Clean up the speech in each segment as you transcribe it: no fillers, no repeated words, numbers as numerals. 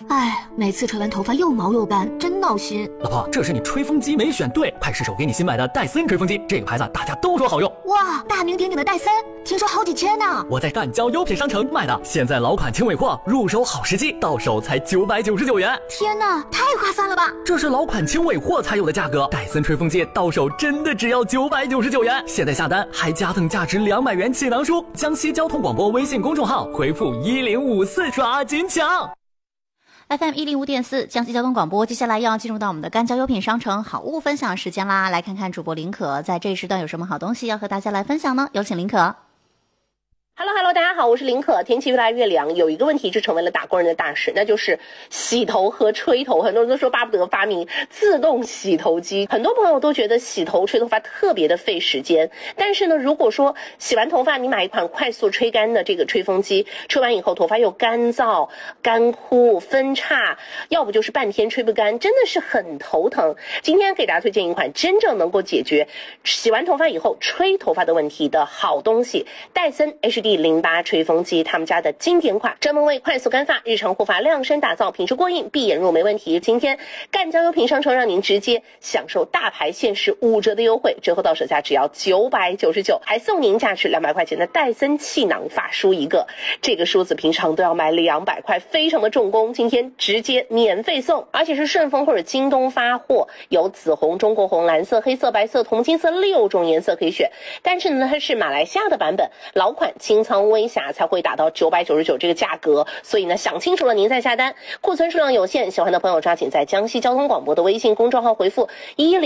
哎，每次吹完头发又毛又干，真闹心。 老婆，这是你吹风机没选对，快试手给你新买的戴森吹风机，这个牌子大家都说好用。 哇，大名鼎鼎的戴森，听说好几千呢。 我在赣交优品商城买的，现在老款轻尾货，入手好时机，到手才999元。 天哪，太划算了吧！ 这是老款轻尾货才有的价格，戴森吹风机到手真的只要999元。现在下单还加赠价值200元气囊书。江西交通广播微信公众号回复1054抓紧抢。 FM 105.4江西交通广播，接下来要进入到我们的赣交优品商城好物分享时间啦！来看看主播林可在这一时段有什么好东西要和大家来分享呢？有请林可。 Hello， 大家好，我是林可。天气越来越凉，有一个问题就成为了打工人的大事，那就是洗头和吹头。很多人都说巴不得发明自动洗头机，很多朋友都觉得洗头吹头发特别的费时间。但是呢，如果说洗完头发你买一款快速吹干的这个吹风机，吹完以后头发又干燥、干枯、分叉，要不就是半天吹不干，真的是很头疼。今天给大家推荐一款真正能够解决洗完头发以后吹头发的问题的好东西——戴森 HD08 吹风机，他们家的经典款，专门为快速干发、日常护发量身打造，品质过硬，闭眼入没问题。今天赣交优品商城让您直接享受大牌限时5折的优惠，折后到手价只要999，还送您价值200块钱的戴森气囊发梳一个。这个梳子平常都要卖200块，非常的重工，今天直接免费送，而且是顺丰或者京东发货，有紫红、中国红、蓝色、黑色、白色、铜金色6种颜色可以选。但是呢，它是马来西亚的版本，老款清仓微瑕才会打到999这个价格，所以呢，想清楚了您再下单。库存数量有限，喜欢的朋友抓紧在江西交通广播的微信公众号回复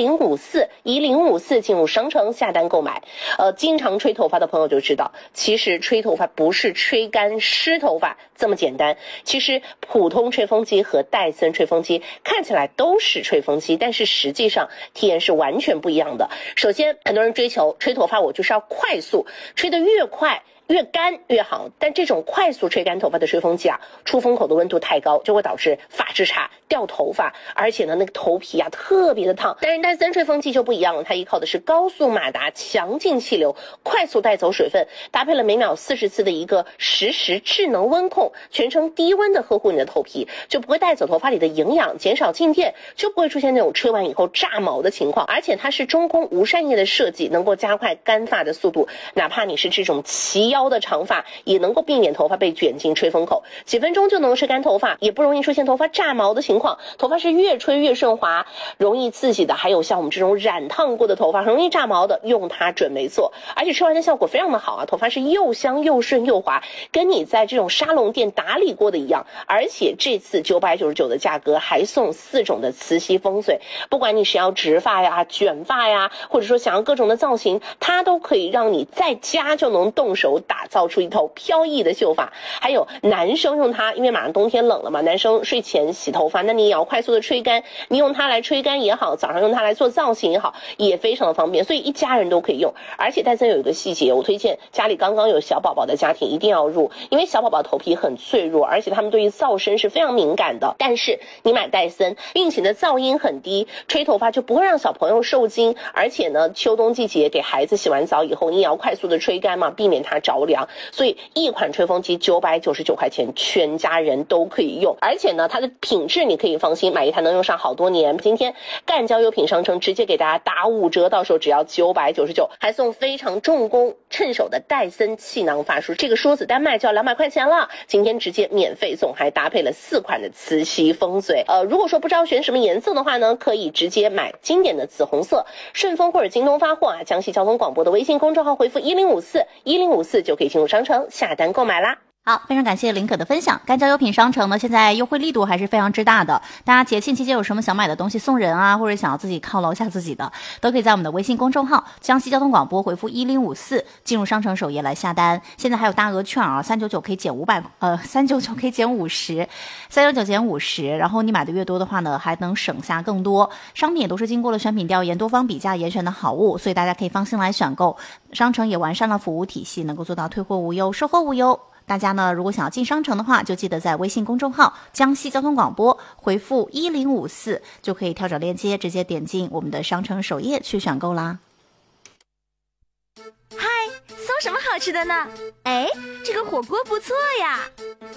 1054进入商城下单购买。经常吹头发的朋友就知道，其实吹头发不是吹干湿头发这么简单。其实普通吹风机和戴森吹风机看起来都是吹风机，但是实际上体验是完全不一样的。首先，很多人追求吹头发我就是要快速，吹得越快越干越好，但这种快速吹干头发的吹风机啊，出风口的温度太高，就会导致发质差、掉头发，而且呢，那个头皮啊特别的烫。但是戴森吹风机就不一样了，它依靠的是高速马达、强劲气流，快速带走水分，搭配了每秒40次的一个实时智能温控，全程低温的呵护你的头皮，就不会带走头发里的营养，减少静电，就不会出现那种吹完以后炸毛的情况。而且它是中空无扇叶的设计，能够加快干发的速度，哪怕你是这种齐腰的长发，也能够避免头发被卷进吹风口，几分钟就能吹干头发，也不容易出现头发炸毛的情况。头发是越吹越顺滑，容易刺激的还有像我们这种染烫过的头发，很容易炸毛的，用它准没错。而且吹完的效果非常的好啊，头发是又香又顺又滑，跟你在这种沙龙店打理过的一样。而且这次999的价格还送4种的磁吸风水，不管你是要直发呀、卷发呀，或者说想要各种的造型，它都可以让你在家就能动手打造出一头飘逸的秀发。还有男生用它，因为马上冬天冷了嘛，男生睡前洗头发，那你也要快速的吹干，你用它来吹干也好，早上用它来做造型也好，也非常的方便，所以一家人都可以用。而且戴森有一个细节，我推荐家里刚刚有小宝宝的家庭一定要入，因为小宝宝头皮很脆弱，而且他们对于噪声是非常敏感的。但是你买戴森，并且呢噪音很低，吹头发就不会让小朋友受惊。而且呢，秋冬季节给孩子洗完澡以后，你也要快速的吹干嘛，避免它着凉。所以一款吹风机999块钱，全家人都可以用。而且呢，它的品质你可以放心，买一台能用上好多年。今天赣交优品商城直接给大家打5折，到手只要999，还送非常重工趁手的戴森气囊发梳，这个梳子单卖就要200块钱了，今天直接免费送，还搭配了4款的磁吸风嘴。如果说不知道选什么颜色的话呢，可以直接买经典的紫红色，顺丰或者京东发货啊，江西交通广播的微信公众号回复1054就可以进入商城下单购买啦。 好，非常感谢林可的分享。赣交优品商城呢，现在优惠力度还是非常之大的。大家节庆期间有什么想买的东西送人啊，或者想要自己犒劳一下自己的，都可以在我们的微信公众号江西交通广播回复1054进入商城首页来下单。现在还有大额券啊，399可以减399可以减50，399减50，然后你买的越多的话呢，还能省下更多。商品也都是经过了选品调研、多方比价严选的好物，所以大家可以放心来选购。商城也完善了服务体系，能够做到退货无忧、售后无忧。大家呢，如果想要进商城的话，就记得在微信公众号江西交通广播回复1054，就可以跳转链接，直接点进我们的商城首页去选购啦。 嗨，送什么好吃的呢？哎，这个火锅不错呀。